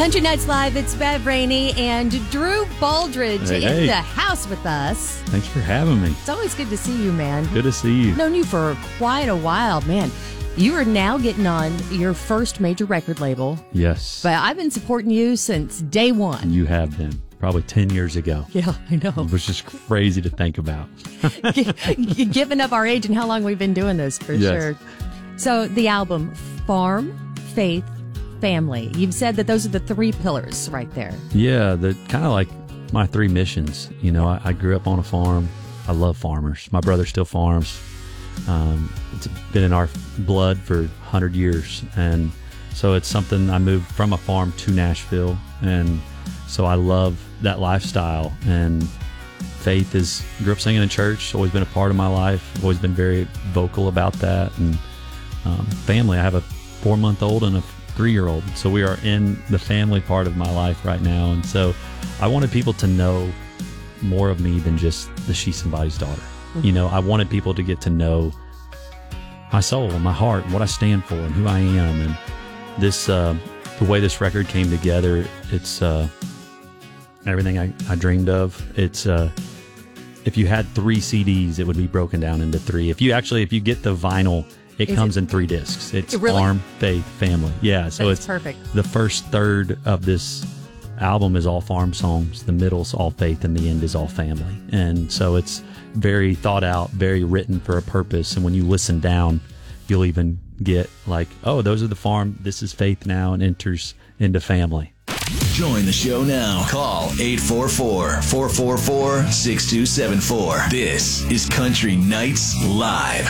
Country Nights Live, it's Bev Rainey and Drew Baldridge in the house with us. Thanks for having me. It's always good to see you, man. Good to see you. I've known you for quite a while, man. You are now getting on your first major record label. Yes. But I've been supporting you since day one. You have been. Probably 10 years ago. Yeah, I know. It was just crazy to think about. Giving up our age and how long we've been doing this, for sure. So the album, Farm, Faith, Family. You've said that those are the three pillars right there. Yeah, the kind of like my three missions. You know, I grew up on a farm. I love farmers. My brother still farms. It's been in our blood for 100 years. And so it's something, I moved from a farm to Nashville. And so I love that lifestyle. And faith is, grew up singing in church, always been a part of my life, always been very vocal about that. And family, I have a 4-month-old and a 3-year-old. So we are in the family part of my life right now. And so I wanted people to know more of me than just the She's Somebody's Daughter. You know, I wanted people to get to know my soul and my heart and what I stand for and who I am. And this, the way this record came together, it's everything I dreamed of. It's if you had 3 CDs, it would be broken down into 3. If you get the vinyl, it comes in 3 discs. It's really? Farm, Faith, Family. Yeah, so it's perfect. The first third of this album is all farm songs. The middle's all faith, and the end is all family. And so it's very thought out, very written for a purpose. And when you listen down, you'll even get like, oh, those are the farm. This is faith now, and enters into family. Join the show now. Call 844-444-6274. This is Country Nights Live.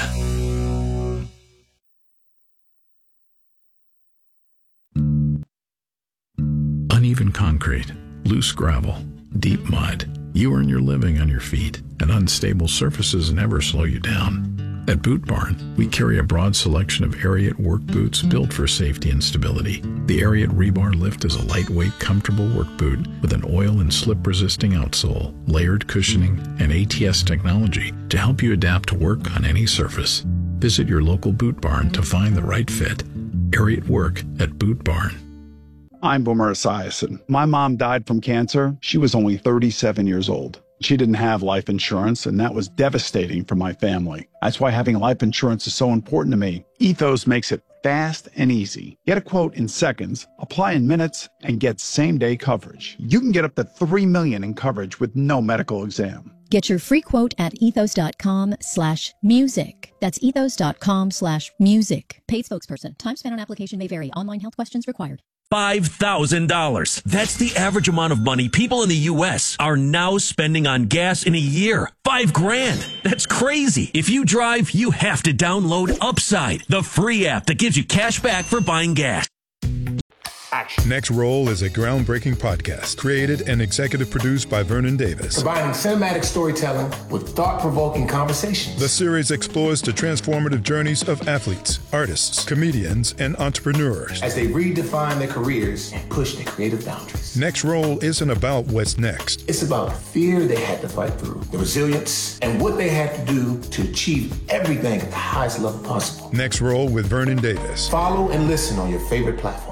Uneven concrete, loose gravel, deep mud. You earn your living on your feet, and unstable surfaces never slow you down. At Boot Barn, we carry a broad selection of Ariat work boots built for safety and stability. The Ariat Rebar Lift is a lightweight, comfortable work boot with an oil and slip-resisting outsole, layered cushioning, and ATS technology to help you adapt to work on any surface. Visit your local Boot Barn to find the right fit. Ariat Work at Boot Barn. I'm Boomer Esiason. My mom died from cancer. She was only 37 years old. She didn't have life insurance, and that was devastating for my family. That's why having life insurance is so important to me. Ethos makes it fast and easy. Get a quote in seconds, apply in minutes, and get same-day coverage. You can get up to $3 million in coverage with no medical exam. Get your free quote at ethos.com/music. That's ethos.com/music. Paid spokesperson. Time spent on application may vary. Online health questions required. $5,000. That's the average amount of money people in the U.S. are now spending on gas in a year. $5,000. That's crazy. If you drive, you have to download Upside, the free app that gives you cash back for buying gas. Action. Next Roll is a groundbreaking podcast created and executive produced by Vernon Davis. Combining cinematic storytelling with thought-provoking conversations. The series explores the transformative journeys of athletes, artists, comedians, and entrepreneurs as they redefine their careers and push their creative boundaries. Next Roll isn't about what's next. It's about the fear they had to fight through, the resilience, and what they had to do to achieve everything at the highest level possible. Next Roll with Vernon Davis. Follow and listen on your favorite platform.